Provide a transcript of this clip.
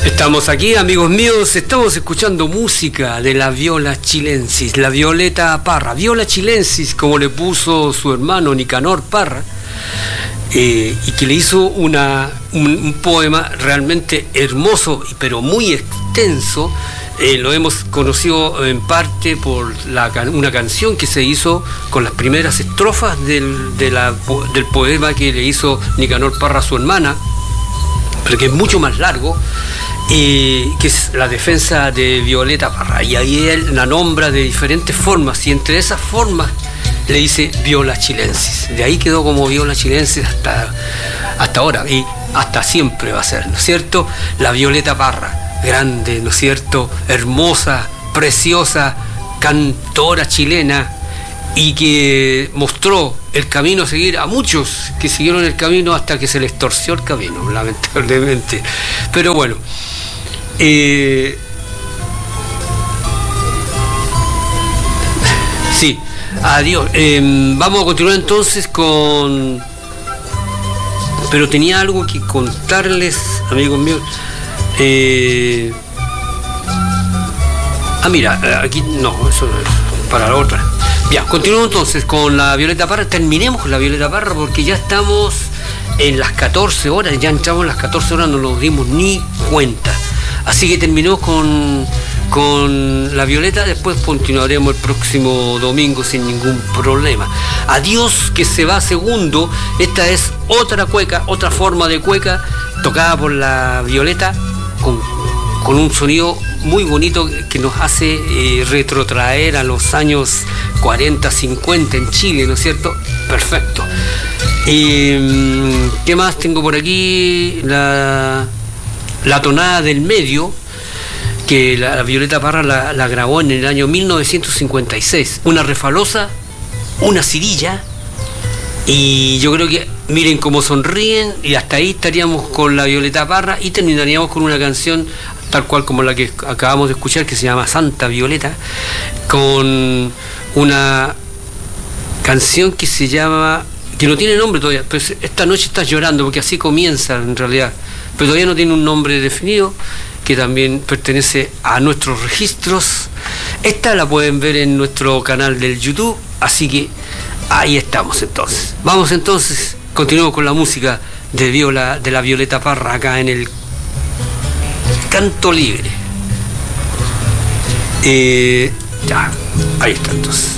Estamos aquí, amigos míos, estamos escuchando música de la viola chilensis, la Violeta Parra, viola chilensis, como le puso su hermano Nicanor Parra, y que le hizo un poema realmente hermoso, pero muy extenso. Lo hemos conocido en parte por una canción que se hizo con las primeras estrofas del poema que le hizo Nicanor Parra a su hermana, pero que es mucho más largo, que es la defensa de Violeta Parra, y ahí él la nombra de diferentes formas, y entre esas formas le dice viola chilensis. De ahí quedó como viola chilensis hasta ahora, y hasta siempre va a ser, ¿no es cierto? La Violeta Parra, grande, ¿no es cierto?, hermosa, preciosa, cantora chilena, y que mostró el camino a seguir a muchos que siguieron el camino hasta que se les torció el camino, lamentablemente. Pero bueno, sí, adiós. Vamos a continuar entonces con... Pero tenía algo que contarles, amigos míos. Mira, aquí no, eso es para la otra. Ya, continuamos entonces con la Violeta Parra. Terminemos con la Violeta Parra porque ya estamos en las 14 horas, ya entramos en las 14 horas, no nos dimos ni cuenta. Así que terminamos con la Violeta, después continuaremos el próximo domingo sin ningún problema. Adiós, que se va segundo. Esta es otra cueca, otra forma de cueca, tocada por la Violeta, con un sonido muy bonito que nos hace retrotraer a los años 40, 50 en Chile, ¿no es cierto? Perfecto. ¿Qué más tengo por aquí? La tonada del medio, que la Violeta Parra la grabó en el año 1956. Una refalosa, una cirilla, y yo creo que miren cómo sonríen, y hasta ahí estaríamos con la Violeta Parra, y terminaríamos con una canción tal cual como la que acabamos de escuchar, que se llama Santa Violeta, con una canción que se llama, que no tiene nombre todavía, pero Esta noche estás llorando, porque así comienza en realidad, pero todavía no tiene un nombre definido, que también pertenece a nuestros registros. Esta la pueden ver en nuestro canal del YouTube, así que ahí estamos entonces. Vamos entonces, continuamos con la música de la Violeta Parra acá en el Canto Libre. Ya, ahí está entonces.